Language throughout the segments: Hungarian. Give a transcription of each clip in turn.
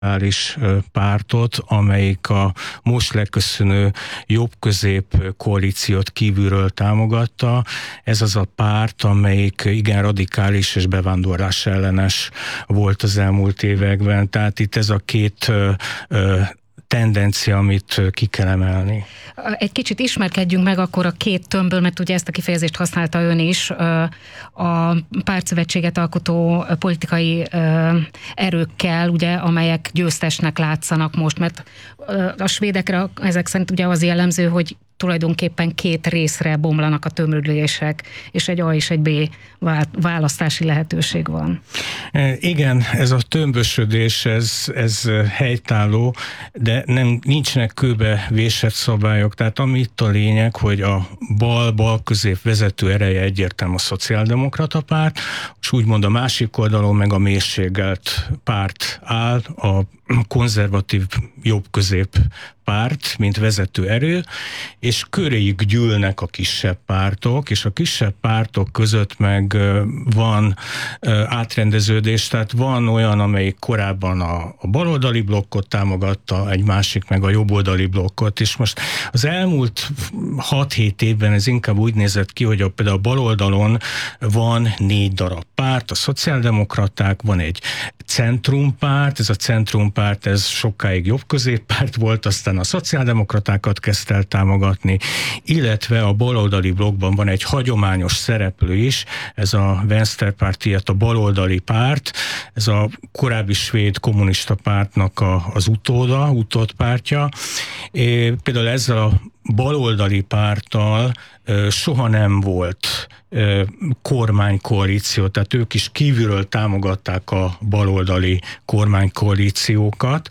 pártot, amelyik a most leköszönő jobb-közép koalíciót kívülről támogatta. Ez az a párt, amelyik igen radikális és bevándorlás ellenes volt az elmúlt években. Tehát itt ez a két tendencia, amit ki kell emelni. Egy kicsit ismerkedjünk meg akkor a két tömbből, mert ugye ezt a kifejezést használta ön is, a pártszövetséget alkotó politikai erőkkel, ugye, amelyek győztesnek látszanak most, mert a svédekre ezek szerint ugye az jellemző, hogy tulajdonképpen két részre bomlanak a tömörülések, és egy A és egy B választási lehetőség van. Igen, ez a tömbösödés, ez helytálló, de nincsenek kőbe vésett szabályok. Tehát amit a lényeg, hogy a bal közép vezető ereje egyértelmű a szociáldemokrata párt, és úgymond a másik oldalon meg a mérségelt párt áll, a konzervatív jobb-közép párt, mint vezető erő, és köréjük gyűlnek a kisebb pártok, és a kisebb pártok között meg van átrendeződés, tehát van olyan, amelyik korábban a baloldali blokkot támogatta, egy másik meg a jobboldali blokkot, és most az elmúlt 6-7 évben ez inkább úgy nézett ki, hogy például a baloldalon van 4 darab párt, a szociáldemokraták, van egy centrumpárt, ez a centrumpárt, ez sokáig jobb-középpárt volt, aztán a szociáldemokratákat kezdte el támogatni, illetve a baloldali blokkban van egy hagyományos szereplő is, ez a Vänsterpartiet, a baloldali párt, ez a korábbi svéd kommunista pártnak az utódpártja. Például ezzel a baloldali párttal soha nem volt kormánykoalíció, tehát ők is kívülről támogatták a baloldali kormánykoalíciókat,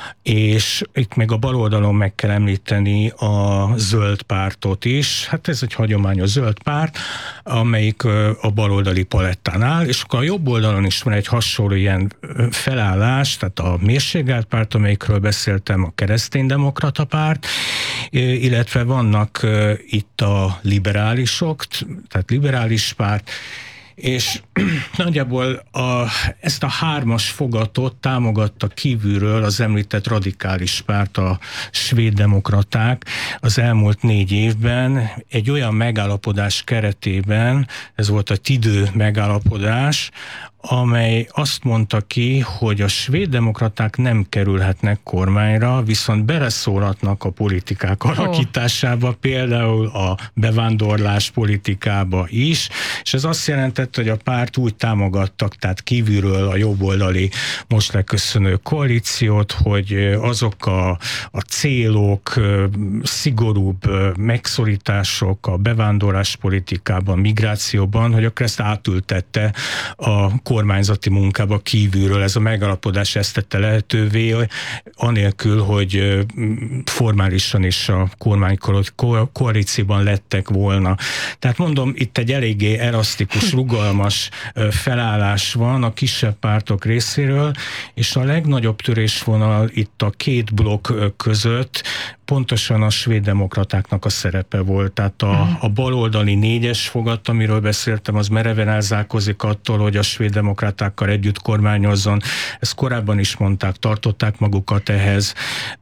és itt még a baloldalon meg kell említeni a zöld pártot is, hát ez egy hagyományos zöld párt, amelyik a baloldali palettán áll, és akkor a jobb oldalon is van egy hasonló ilyen felállás, tehát a mérségelt párt, amelyikről beszéltem, a kereszténydemokrata párt, illetve vannak itt a liberálisok, tehát liberális párt, és nagyjából ezt a 3-as fogatot támogatta kívülről az említett radikális párt, a svéd demokraták az elmúlt 4 évben egy olyan megállapodás keretében, ez volt a Tidő megállapodás, amely azt mondta ki, hogy a svéd demokraták nem kerülhetnek kormányra, viszont beleszólhatnak a politikák alakításába, például a bevándorlás politikába is, és ez azt jelentette, hogy a párt úgy támogattak, tehát kívülről a jobboldali most leköszönő koalíciót, hogy azok a célok, szigorúbb megszorítások a bevándorlás politikában, migrációban, hogy akkor ezt átültette a kormányzati munkába kívülről. Ez a megállapodás ezt tette lehetővé, anélkül, hogy formálisan is a kormánykoalícióban lettek volna. Tehát mondom, itt egy eléggé elasztikus, rugalmas felállás van a kisebb pártok részéről, és a legnagyobb törésvonal itt a két blokk között pontosan a svéd demokratáknak a szerepe volt. Tehát a baloldali 4-es fogat, amiről beszéltem, az mereven elzárkózik attól, hogy a svéd demokratákkal együtt kormányozzon. Ezt korábban is mondták, tartották magukat ehhez.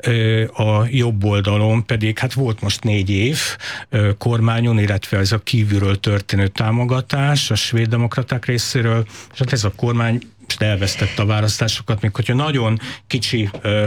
A jobb oldalon pedig, hát volt most 4 év kormányon, illetve ez a kívülről történő támogatás a svéd demokraták részéről, és hát ez a kormány elvesztette a választásokat, még hogyha nagyon kicsi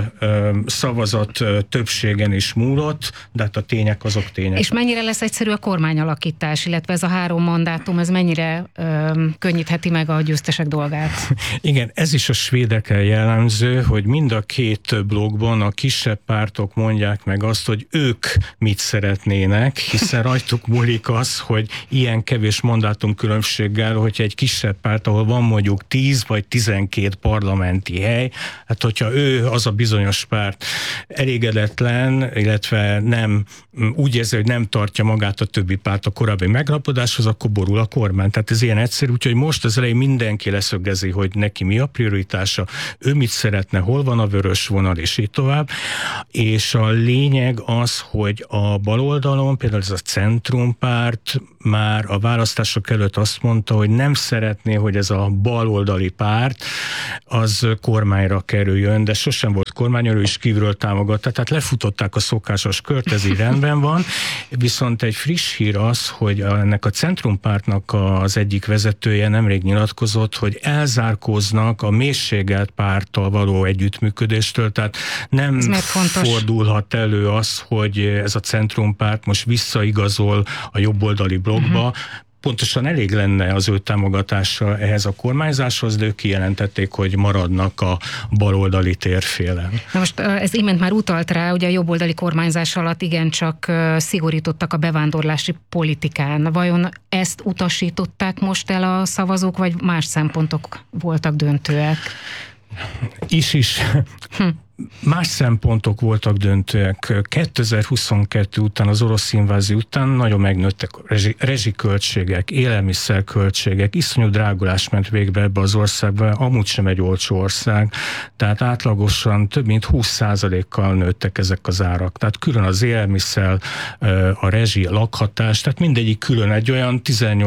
szavazat többségen is múlott, de hát a tények azok tények. És mennyire lesz egyszerű a kormányalakítás, illetve ez a 3 mandátum, ez mennyire könnyítheti meg a győztesek dolgát? Igen, ez is a svédekkel jellemző, hogy mind a két blokkban a kisebb pártok mondják meg azt, hogy ők mit szeretnének, hiszen rajtuk múlik az, hogy ilyen kevés mandátum különbséggel, hogyha egy kisebb párt, ahol van mondjuk 10 vagy 12 parlamenti hely, hát hogyha ő, az a bizonyos párt elégedetlen, illetve nem úgy érzi, hogy nem tartja magát a többi párt a korábbi megállapodáshoz, akkor borul a kormány. Tehát ez ilyen egyszerű, úgyhogy most az elején mindenki leszögezi, hogy neki mi a prioritása, ő mit szeretne, hol van a vörös vonal, és így tovább. És a lényeg az, hogy a baloldalon, például ez a centrumpárt már a választások előtt azt mondta, hogy nem szeretné, hogy ez a baloldali párt párt, az kormányra kerüljön, de sosem volt kormányra, ő is kívülről támogatta, tehát lefutották a szokásos kört, ez így rendben van, viszont egy friss hír az, hogy ennek a Centrumpártnak az egyik vezetője nemrég nyilatkozott, hogy elzárkóznak a mélységelt párttal való együttműködéstől, tehát nem fordulhat elő az, hogy ez a Centrumpárt most visszaigazol a jobboldali blokkba. Pontosan elég lenne az ő támogatása ehhez a kormányzáshoz, de ők kijelentették, hogy maradnak a baloldali térfélen. Na most ez imént már utalt rá, ugye a jobboldali kormányzás alatt igencsak szigorítottak a bevándorlási politikán. Vajon ezt utasították most el a szavazók, vagy más szempontok voltak döntőek? Is. Más szempontok voltak döntőek. 2022 után, az orosz invázió után nagyon megnőttek a rezsiköltségek, élelmiszerköltségek, iszonyú drágulás ment végbe ebbe az országba, amúgy sem egy olcsó ország, tehát átlagosan több mint 20%-kal nőttek ezek az árak. Tehát külön az élelmiszer, a rezsi, a lakhatás, tehát mindegyik külön egy olyan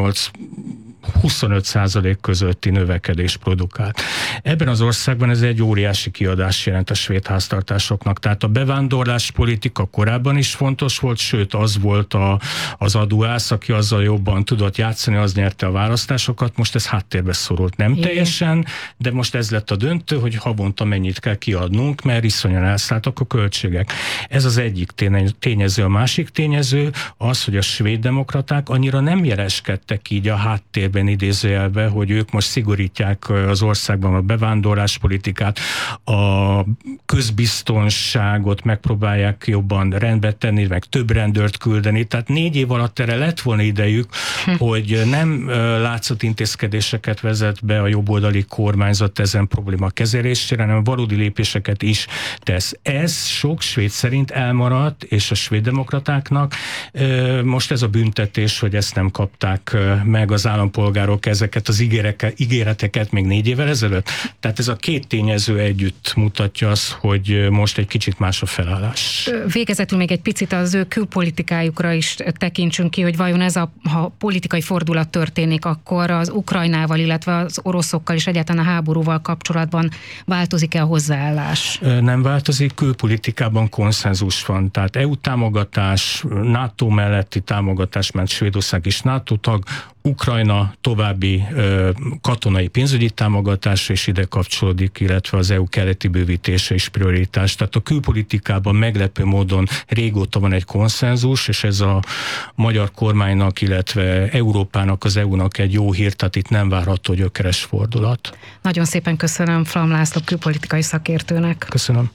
18-25% közötti növekedés produkált. Ebben az országban ez egy óriási kiadás jelent a svéd háztartásoknak. Tehát a bevándorlás politika korábban is fontos volt, sőt az volt az aduász, aki azzal jobban tudott játszani, az nyerte a választásokat. Most ez háttérbe szorult. Nem teljesen, de most ez lett a döntő, hogy havonta mennyit kell kiadnunk, mert iszonyan elszálltak a költségek. Ez az egyik tényező. A másik tényező az, hogy a svéd demokraták annyira nem jeleskedtek így a háttérben idézőjelbe, hogy ők most szigorítják az országban a bevándorláspolitikát, a közbiztonságot megpróbálják jobban rendbe tenni, meg több rendőrt küldeni. Tehát 4 év alatt erre lett volna idejük, hogy nem látszott intézkedéseket vezet be a jobboldali kormányzat ezen probléma kezelésére, hanem valódi lépéseket is tesz. Ez sok svéd szerint elmaradt, és a svéd demokratáknak most ez a büntetés, hogy ezt nem kapták meg az állampolgárok, ezeket az ígéreteket még 4 évvel ezelőtt. Tehát ez a két tényező együtt mutatja azt, hogy most egy kicsit más a felállás. Végezetül még egy picit az ő külpolitikájukra is tekintsünk ki, hogy vajon ez ha politikai fordulat történik, akkor az Ukrajnával, illetve az oroszokkal és egyáltalán a háborúval kapcsolatban változik-e a hozzáállás? Nem változik, külpolitikában konszenzus van. Tehát EU támogatás, NATO melletti támogatás, mert Svédország is NATO tag, Ukrajna további katonai pénzügyi támogatásra is ide kapcsolódik, illetve az EU keleti bővítése is prioritás. Tehát a külpolitikában meglepő módon régóta van egy konszenzus, és ez a magyar kormánynak, illetve Európának, az EU-nak egy jó hír, tehát itt nem várható gyökeres fordulat. Nagyon szépen köszönöm Flam László külpolitikai szakértőnek. Köszönöm.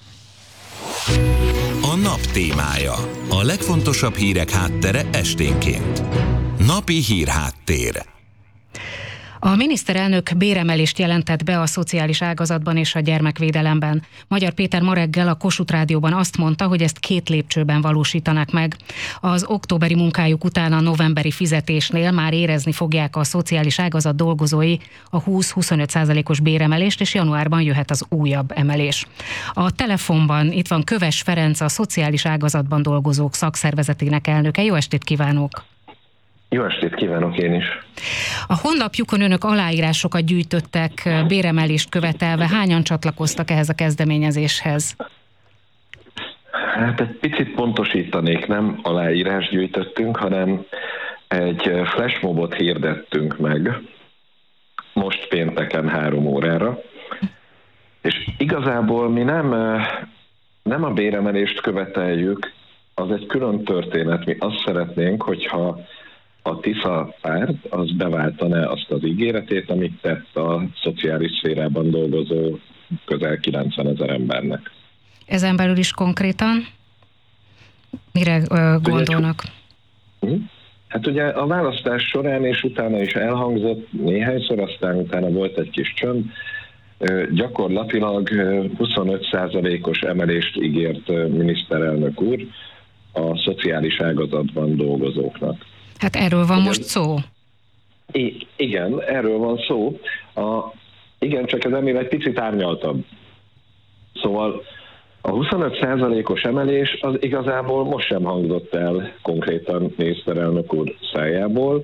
A nap témája. A legfontosabb hírek háttere esténként. Napi hírháttér. A miniszterelnök béremelést jelentett be a szociális ágazatban és a gyermekvédelemben. Magyar Péter ma reggel a Kossuth Rádióban azt mondta, hogy ezt 2 lépcsőben valósítanak meg. Az októberi munkájuk után a novemberi fizetésnél már érezni fogják a szociális ágazat dolgozói a 20-25%-os béremelést, és januárban jöhet az újabb emelés. A telefonban itt van Köves Ferenc, a szociális ágazatban dolgozók szakszervezetének elnöke. Jó estét kívánok! Jó estét kívánok én is! A honlapjukon önök aláírásokat gyűjtöttek béremelést követelve. Hányan csatlakoztak ehhez a kezdeményezéshez? Hát egy picit pontosítanék, nem aláírást gyűjtöttünk, hanem egy flashmobot hirdettünk meg most pénteken 3 órára. És igazából mi nem a béremelést követeljük, az egy külön történet. Mi azt szeretnénk, hogyha a Tisza párt az beváltaná azt az ígéretét, amit tett a szociális szférában dolgozó közel 90 000 embernek. Ezen belül is konkrétan mire gondolnak? Hát ugye a választás során és utána is elhangzott néhányszor, aztán utána volt egy kis csönd, gyakorlatilag 25%-os emelést ígért miniszterelnök úr a szociális ágazatban dolgozóknak. Hát erről van most szó. Igen, erről van szó. Igen, csak ez ennél egy picit árnyaltabb. Szóval a 25%-os emelés az igazából most sem hangzott el konkrétan miniszterelnök úr szájából.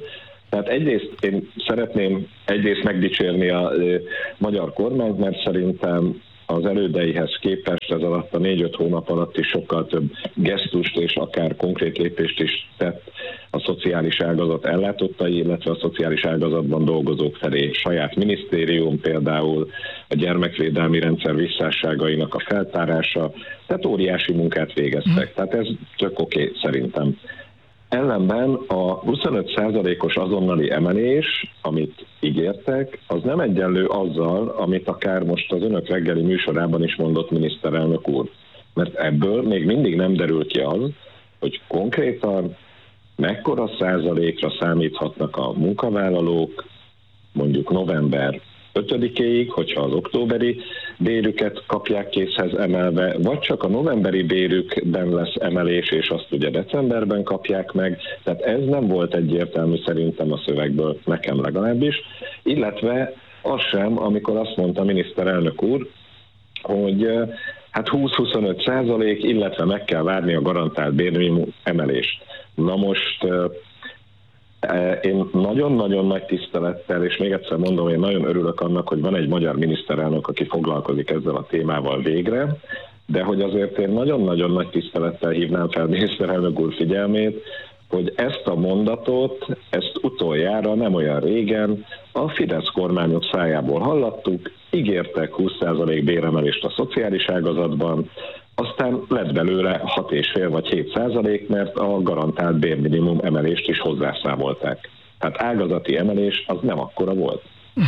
Tehát egyrészt én szeretném megdicsérni a magyar kormányt, mert szerintem az elődeihez képest ez alatt a 4-5 hónap alatt is sokkal több gesztust és akár konkrét lépést is tett a szociális ágazat ellátottai, illetve a szociális ágazatban dolgozók felé. Saját minisztérium például a gyermekvédelmi rendszer visszásságainak a feltárása, tehát óriási munkát végeztek. Tehát ez tök oké szerintem. Ellenben a 25%-os azonnali emelés, amit ígértek, az nem egyenlő azzal, amit akár most az önök reggeli műsorában is mondott miniszterelnök úr. Mert ebből még mindig nem derül ki az, hogy konkrétan mekkora százalékra számíthatnak a munkavállalók mondjuk november 5-éig, hogyha az októberi bérüket kapják készhez emelve, vagy csak a novemberi bérükben lesz emelés, és azt ugye decemberben kapják meg. Tehát ez nem volt egyértelmű szerintem a szövegből, nekem legalábbis. Illetve az sem, amikor azt mondta a miniszterelnök úr, hogy hát 20-25%, illetve meg kell várni a garantált bérminimum emelést. Na most én nagyon-nagyon nagy tisztelettel, és még egyszer mondom, én nagyon örülök annak, hogy van egy magyar miniszterelnök, aki foglalkozik ezzel a témával végre, de hogy azért én nagyon-nagyon nagy tisztelettel hívnám fel miniszterelnök úr figyelmét, hogy ezt a mondatot, ezt utoljára nem olyan régen a Fidesz kormányok szájából hallottuk, ígértek 20% béremelést a szociális ágazatban, aztán lett belőle 6,5 vagy 7%, mert a garantált bérminimum emelést is hozzászámolták. Tehát ágazati emelés az nem akkora volt.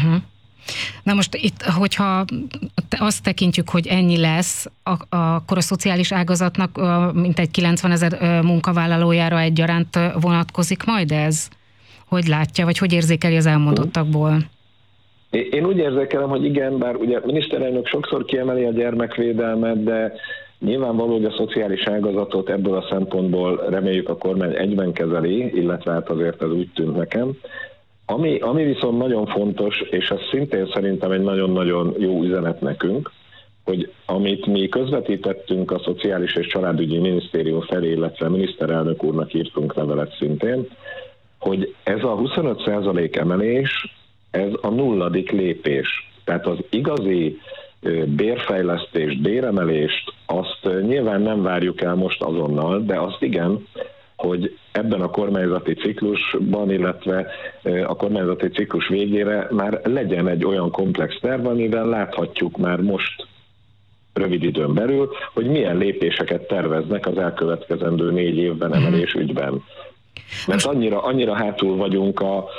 Na most itt, hogyha azt tekintjük, hogy ennyi lesz, akkor a szociális ágazatnak mintegy 90 000 munkavállalójára egyaránt vonatkozik majd ez? Hogy látja, vagy hogy érzékeli az elmondottakból? Én úgy érzékelem, hogy igen, bár ugye a miniszterelnök sokszor kiemeli a gyermekvédelmet, de nyilvánvaló, hogy a szociális ágazatot ebből a szempontból reméljük a kormány egyben kezeli, illetve hát azért ez úgy tűnt nekem. Ami viszont nagyon fontos, és ez szintén szerintem egy nagyon-nagyon jó üzenet nekünk, hogy amit mi közvetítettünk a Szociális és Családügyi Minisztérium felé, illetve miniszterelnök úrnak írtunk levelet szintén, hogy ez a 25% emelés, ez a 0. lépés. Tehát az igazi bérfejlesztést, béremelést, azt nyilván nem várjuk el most azonnal, de azt igen, hogy ebben a kormányzati ciklusban, illetve a kormányzati ciklus végére már legyen egy olyan komplex terv, amivel láthatjuk már most rövid időn belül, hogy milyen lépéseket terveznek az elkövetkezendő 4 évben emelés ügyben. Mert annyira hátul vagyunk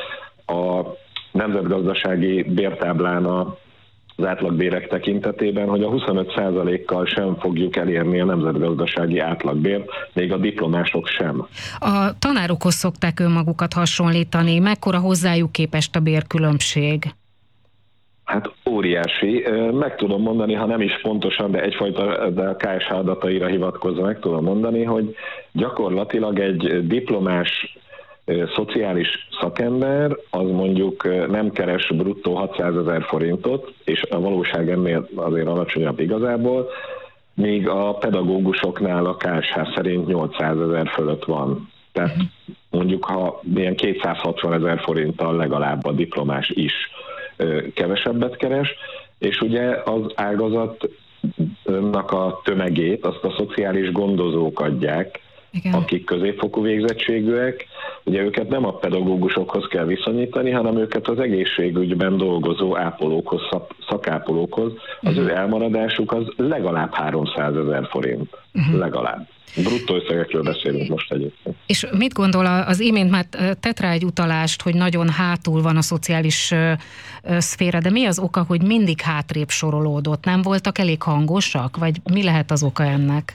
a nemzetgazdasági bértáblán az átlagbérek tekintetében, hogy a 25%-kal sem fogjuk elérni a nemzetgazdasági átlagbért, még a diplomások sem. A tanárokhoz szokták önmagukat hasonlítani. Mekkora hozzájuk képest a bérkülönbség? Hát óriási. Meg tudom mondani, ha nem is pontosan, de egyfajta de a KSH adataira hivatkozva meg tudom mondani, hogy gyakorlatilag egy diplomás szociális szakember, az mondjuk nem keres bruttó 600 000 forintot, és a valóság ennél azért alacsonyabb igazából, míg a pedagógusoknál a KSH szerint 800 000 fölött van. Tehát mondjuk, ha ilyen 260 000 forinttal legalább a diplomás is kevesebbet keres, és ugye az ágazatnak a tömegét azt a szociális gondozók adják, igen, akik középfokú végzettségűek, ugye őket nem a pedagógusokhoz kell viszonyítani, hanem őket az egészségügyben dolgozó ápolókhoz, szakápolókhoz. Az ő elmaradásuk az legalább 300 000 forint. Legalább. Bruttó összegekről beszélünk most egyébként. És mit gondol, az imént már tett rá egy utalást, hogy nagyon hátul van a szociális szféra, de mi az oka, hogy mindig hátrébb sorolódott? Nem voltak elég hangosak? Vagy mi lehet az oka ennek?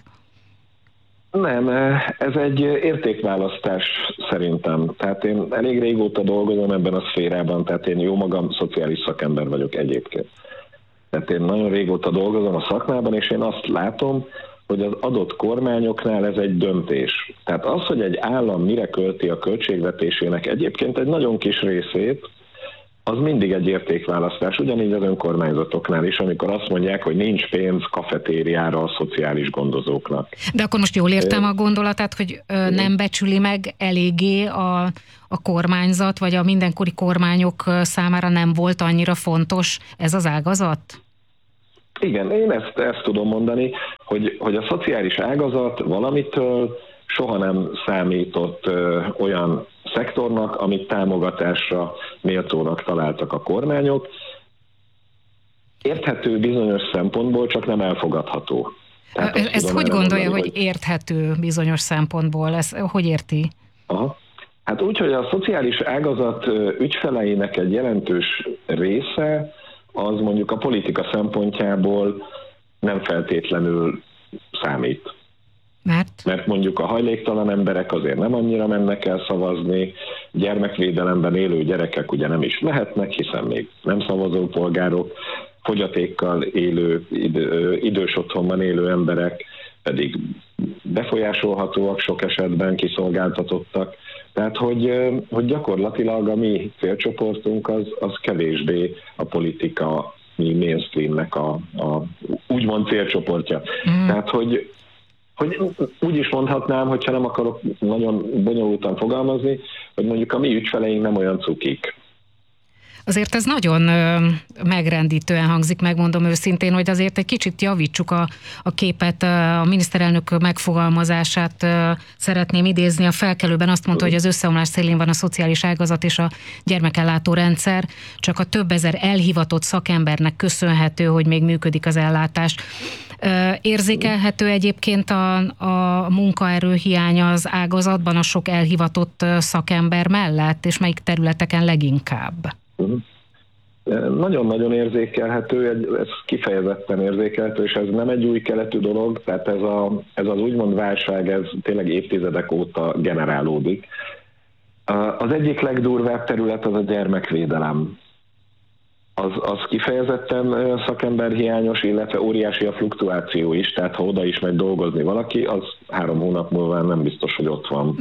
Nem, ez egy értékválasztás szerintem. Tehát én elég régóta dolgozom ebben a szférában, tehát én jó magam szociális szakember vagyok egyébként. Tehát én nagyon régóta dolgozom a szakmában, és én azt látom, hogy az adott kormányoknál ez egy döntés. Tehát az, hogy egy állam mire költi a költségvetésének egyébként egy nagyon kis részét, az mindig egy értékválasztás, ugyanígy az önkormányzatoknál is, amikor azt mondják, hogy nincs pénz kafetériára a szociális gondozóknak. De akkor most jól értem a gondolatát, hogy nem becsüli meg eléggé a kormányzat, vagy a mindenkori kormányok számára nem volt annyira fontos ez az ágazat? Igen, én ezt tudom mondani, hogy a szociális ágazat valamitől soha nem számított olyan szektornak, amit támogatásra méltónak találtak a kormányok. Érthető bizonyos szempontból, csak nem elfogadható. Ezt hogy gondolja, hogy érthető bizonyos szempontból? Ezt hogy érti? Aha. Hát úgy, hogy a szociális ágazat ügyfeleinek egy jelentős része az mondjuk a politika szempontjából nem feltétlenül számít. Mert mondjuk a hajléktalan emberek azért nem annyira mennek el szavazni, gyermekvédelemben élő gyerekek ugye nem is mehetnek, hiszen még nem szavazó polgárok, fogyatékkal élő, idős otthonban élő emberek pedig befolyásolhatóak, sok esetben kiszolgáltatottak. Tehát, hogy gyakorlatilag a mi célcsoportunk az kevésbé a politika mi mainstreamnek a úgymond célcsoportja. Tehát, hogy úgy is mondhatnám, hogyha nem akarok nagyon bonyolultan fogalmazni, hogy mondjuk a mi ügyfeleink nem olyan cukik. Azért ez nagyon megrendítően hangzik, megmondom őszintén, hogy azért egy kicsit javítsuk a képet, a miniszterelnök megfogalmazását szeretném idézni. A Felkelőben azt mondta, hogy az összeomlás szélén van a szociális ágazat és a gyermekellátó rendszer, csak a több ezer elhivatott szakembernek köszönhető, hogy még működik az ellátás. Érzékelhető egyébként a munkaerő hiánya az ágazatban a sok elhivatott szakember mellett, és melyik területeken leginkább? Nagyon-nagyon érzékelhető, ez kifejezetten érzékelhető, és ez nem egy új keletű dolog, tehát ez az úgymond válság, ez tényleg évtizedek óta generálódik. Az egyik legdurvább terület az a gyermekvédelem. Az kifejezetten szakemberhiányos, illetve óriási a fluktuáció is, tehát ha oda is megy dolgozni valaki, az 3 hónap múlva nem biztos, hogy ott van.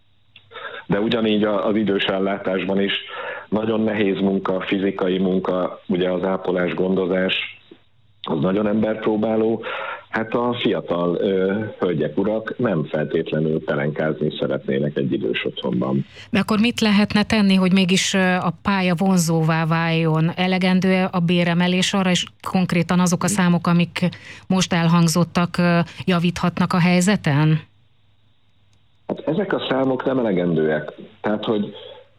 De ugyanígy az idős ellátásban is nagyon nehéz munka, fizikai munka, ugye az ápolás, gondozás, az nagyon emberpróbáló. Hát a fiatal hölgyek, urak nem feltétlenül pelenkázni szeretnének egy idős otthonban. De akkor mit lehetne tenni, hogy mégis a pálya vonzóvá váljon? Elegendő a béremelés arra, és konkrétan azok a számok, amik most elhangzottak, javíthatnak a helyzeten? Hát ezek a számok nem elegendőek. Tehát, hogy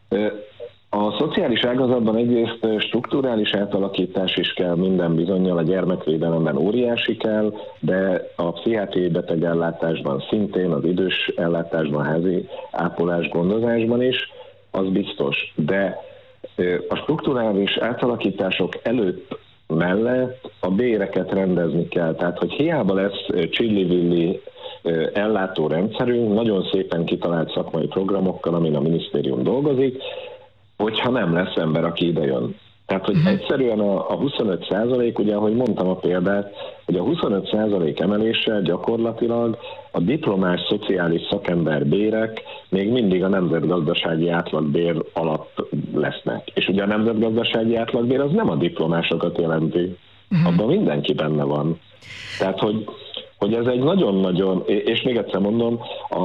a szociális ágazatban egyrészt strukturális átalakítás is kell minden bizonnyal, a gyermekvédelemben óriási kell, de a pszichiátriai betegellátásban szintén, az idős ellátásban, házi ápolás, gondozásban is, az biztos. De a strukturális átalakítások előtt mellett a béreket rendezni kell. Tehát, hogy hiába lesz csillivilli ellátórendszerünk, nagyon szépen kitalált szakmai programokkal, amin a minisztérium dolgozik, hogyha nem lesz ember, aki ide jön. Tehát, hogy egyszerűen a 25%, ugye, ahogy mondtam a példát, hogy a 25% emeléssel gyakorlatilag a diplomás szociális szakember bérek még mindig a nemzetgazdasági átlagbér alatt lesznek. És ugye a nemzetgazdasági átlagbér az nem a diplomásokat jelenti. Abban mindenki benne van. Tehát, hogy ez egy nagyon-nagyon, és még egyszer mondom,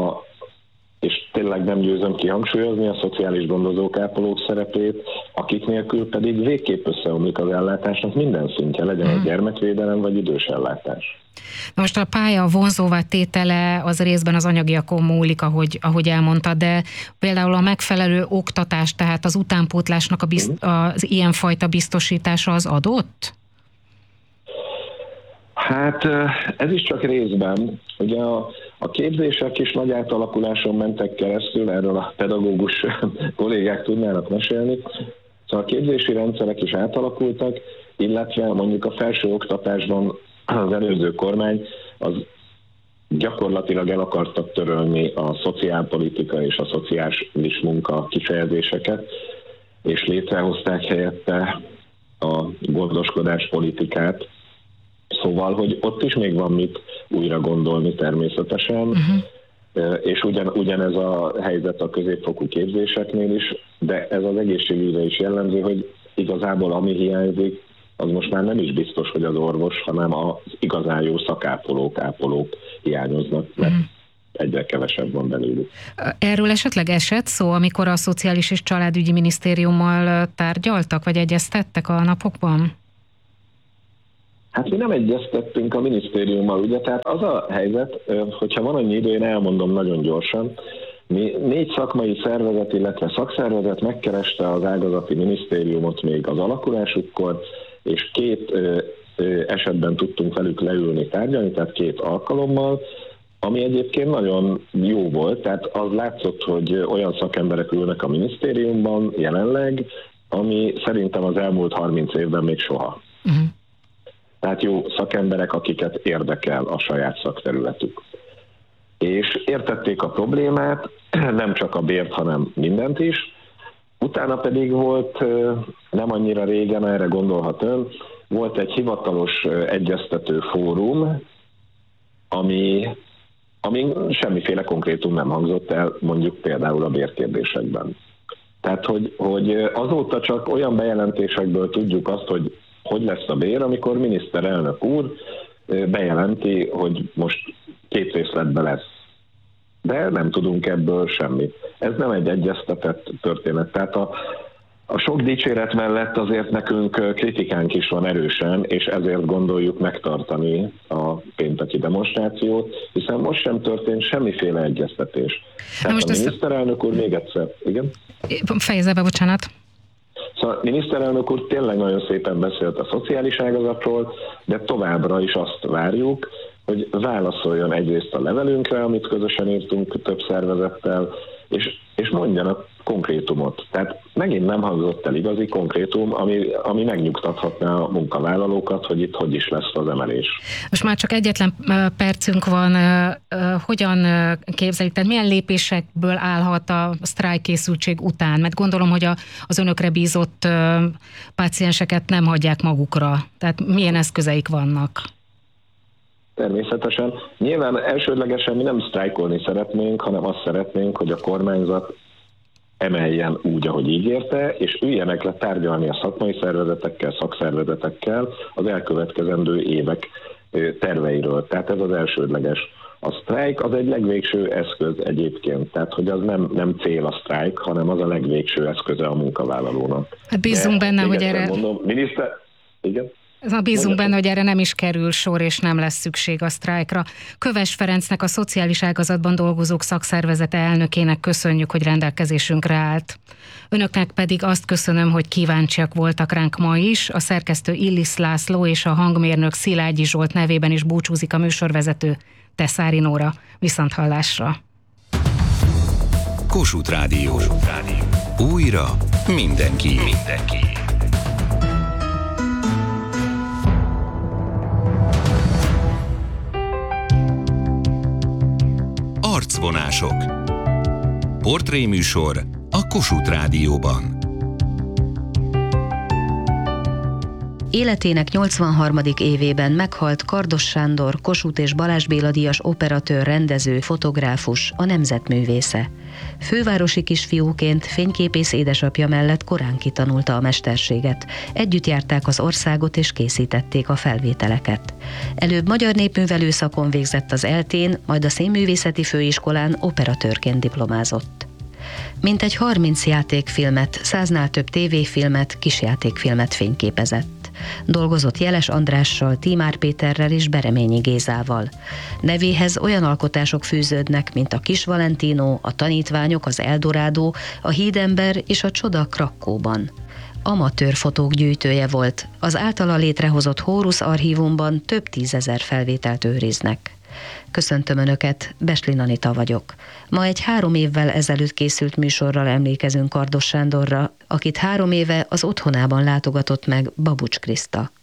és tényleg nem győzöm kihangsúlyozni a szociális gondozók, ápolók szerepét, akik nélkül pedig végképp összeomlik az ellátásnak minden szintje, legyen a gyermekvédelem vagy idős ellátás. Na most a pálya vonzóvá tétele az részben az anyagiakon múlik, ahogy elmondta, de például a megfelelő oktatás, tehát az utánpótlásnak az ilyenfajta biztosítása az adott? Hát ez is csak részben. Ugye a képzések is nagy átalakuláson mentek keresztül, erről a pedagógus kollégák tudnának mesélni. Szóval a képzési rendszerek is átalakultak, illetve mondjuk a felső oktatásban az előző kormány az gyakorlatilag el akartak törölni a szociálpolitika és a szociális munka kifejezéseket, és létrehozták helyette a gondoskodás politikát. Szóval, hogy ott is még van mit újra gondolni természetesen, és ugyanez a helyzet a középfokú képzéseknél is, de ez az egészségügyre is jellemző, hogy igazából ami hiányzik, az most már nem is biztos, hogy az orvos, hanem az igazán jó ápolók hiányoznak, mert egyre kevesebb van belőlük. Erről esetleg esett szó, amikor a Szociális és Családügyi Minisztériummal tárgyaltak, vagy egyeztettek a napokban? Hát mi nem egyeztettünk a minisztériummal, ugye, tehát az a helyzet, hogyha van annyi idő, én elmondom nagyon gyorsan, mi 4 szakmai szervezet, illetve szakszervezet megkereste az ágazati minisztériumot még az alakulásukkor, és 2 esetben tudtunk velük leülni tárgyalni, tehát 2 alkalommal, ami egyébként nagyon jó volt, tehát az látszott, hogy olyan szakemberek ülnek a minisztériumban jelenleg, ami szerintem az elmúlt 30 évben még soha. Tehát jó szakemberek, akiket érdekel a saját szakterületük. És értették a problémát, nem csak a bért, hanem mindent is. Utána pedig volt, nem annyira régen, erre gondolhat ön, volt egy hivatalos egyeztető fórum, ami semmiféle konkrétum nem hangzott el, mondjuk például a bérkérdésekben. Tehát, hogy azóta csak olyan bejelentésekből tudjuk azt, hogy lesz a bér, amikor miniszterelnök úr bejelenti, hogy most 2 részletben lesz. De nem tudunk ebből semmit. Ez nem egy egyeztetett történet. Tehát a sok dicséret mellett azért nekünk kritikánk is van erősen, és ezért gondoljuk megtartani a pénteki demonstrációt, hiszen most sem történt semmiféle egyeztetés. Tehát a miniszterelnök úr még egyszer, igen? Fejezze be, bocsánat. Szóval a miniszterelnök úr tényleg nagyon szépen beszélt a szociális ágazatról, de továbbra is azt várjuk, hogy válaszoljon egyrészt a levelünkre, amit közösen írtunk több szervezettel, és mondjanak konkrétumot. Tehát megint nem hangzott el igazi konkrétum, ami megnyugtathatná a munkavállalókat, hogy itt hogy is lesz az emelés. Most már csak egyetlen percünk van. Hogyan képzelik? Tehát milyen lépésekből állhat a sztrájkkészültség után? Mert gondolom, hogy az önökre bízott pácienseket nem hagyják magukra. Tehát milyen eszközeik vannak? Természetesen. Nyilván elsődlegesen mi nem sztrájkolni szeretnénk, hanem azt szeretnénk, hogy a kormányzat emeljen úgy, ahogy ígérte, és üljenek le tárgyalni a szakmai szervezetekkel, szakszervezetekkel az elkövetkezendő évek terveiről. Tehát ez az elsődleges. A sztrájk az egy legvégső eszköz egyébként, tehát hogy az nem cél a sztrájk, hanem az a legvégső eszköze a munkavállalónak. Hát bízunk benne, hogy erre... Mondom, miniszter... Igen? Bízunk benne, hogy erre nem is kerül sor, és nem lesz szükség a sztrájkra. Köves Ferencnek, a szociális ágazatban dolgozók szakszervezete elnökének köszönjük, hogy rendelkezésünkre állt. Önöknek pedig azt köszönöm, hogy kíváncsiak voltak ránk ma is. A szerkesztő Illis László és a hangmérnök Szilágyi Zsolt nevében is búcsúzik a műsorvezető Teszári Nóra. Viszonthallásra! Kossuth Rádió. Újra mindenki. Arcvonások. Portréműsor a Kossuth Rádióban. Életének 83. évében meghalt Kardos Sándor, Kossuth és Balázs Béla díjas operatőr, rendező, fotográfus, a nemzetművésze. Fővárosi kisfiúként fényképész édesapja mellett korán kitanulta a mesterséget. Együtt járták az országot és készítették a felvételeket. Előbb magyar népművelő szakon végzett az ELTÉn, majd a Színművészeti Főiskolán operatőrként diplomázott. Mintegy 30 játékfilmet, 100-nál több tévéfilmet, kisjátékfilmet fényképezett. Dolgozott Jeles Andrással, Tímár Péterrel és Bereményi Gézával. Nevéhez olyan alkotások fűződnek, mint a Kis Valentino, a Tanítványok, az Eldorádó, a Hídember és a Csoda Krakkóban. Amatőr fotók gyűjtője volt, az általa létrehozott Horus archívumban több 10 000 felvételt őriznek. Köszöntöm Önöket, Bestlin Anita vagyok. Ma egy 3 évvel ezelőtt készült műsorral emlékezünk Kardos Sándorra, akit 3 éve az otthonában látogatott meg Babucs Kriszta.